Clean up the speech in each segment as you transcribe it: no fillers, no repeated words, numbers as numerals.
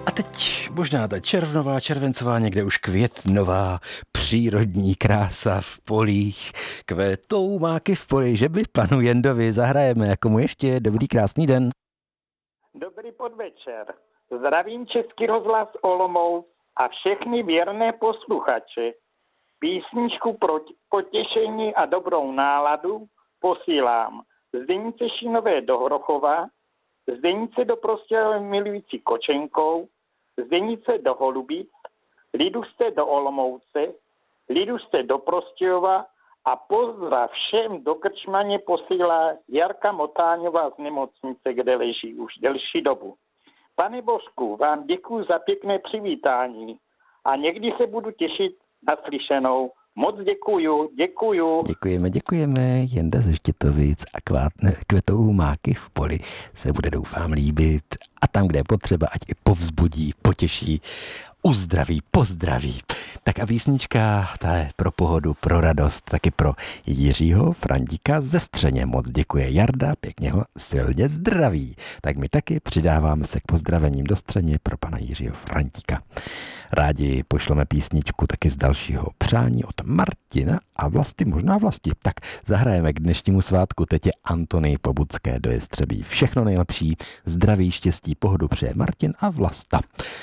A teď možná ta červnová, červencová, někde už květnová, přírodní krása v polích, kvetou máky v poli, že by panu Jendovi zahrajeme, jako mu ještě dobrý krásný den. Dobrý podvečer. Zdravím Český rozhlas Olomouc a všechny věrné posluchače. Písničku pro potěšení a dobrou náladu posílám Zdenice Šinové do Hrochova, Zdenice do Prostějova milující Kočenkou, Zdenice do Holubic, Liduste do Olomouce, Liduste do Prostějova a pozdrav všem do Krčmaně posílá Jarka Motáňová z nemocnice, kde leží už delší dobu. Pane Božku, vám děkuji za pěkné přivítání a někdy se budu těšit na slyšenou. Moc děkuju. Děkujeme. Jenda ze Štětovic a kvetou máky v poli se bude, doufám, líbit. A tam, kde je potřeba, ať i povzbudí, potěší, uzdraví, pozdraví. Tak a písnička, ta je pro pohodu, pro radost, taky pro Jiřího Frantíka ze Střeně. Moc děkuje Jarda, pěkně ho silně zdraví. Tak my taky přidáváme se k pozdravením do Střeně pro pana Jiřího Frantíka. Rádi pošleme písničku taky z dalšího přání od Martina a možná Vlasti. Tak zahrajeme k dnešnímu svátku tetě Antony Pobucké do Jestřebí. Všechno nejlepší, zdraví, štěstí, pohodu přeje Martin a Vlasta.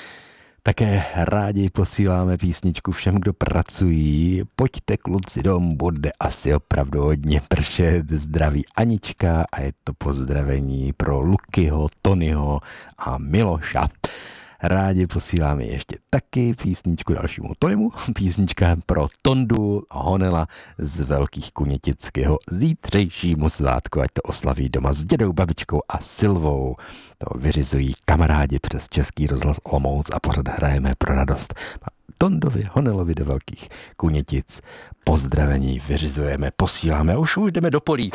Také rádi posíláme písničku všem, kdo pracují. Pojďte kluci domů, bude asi opravdu hodně pršet. Zdraví Anička a je to pozdravení pro Lukyho, Tonyho a Miloša. Rádi posíláme ještě taky písničku dalšímu Tonymu, písnička pro Tondu Honela z Velkých Kunětic k jeho zítřejšímu svátku, ať to oslaví doma s dědou, babičkou a Silvou. To vyřizují kamarádi přes Český rozhlas Olomouc a pořád hrajeme pro radost. Tondovi Honelovi do Velkých Kunětic pozdravení vyřizujeme, posíláme, už jdeme do polí.